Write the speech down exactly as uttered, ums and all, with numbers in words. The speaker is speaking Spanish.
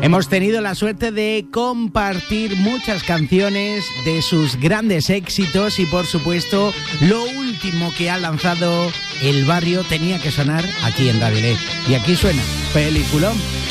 Hemos tenido la suerte de compartir muchas canciones de sus grandes éxitos y, por supuesto, lo último que ha lanzado El Barrio tenía que sonar aquí en Radio L E. Y aquí suena Peliculón.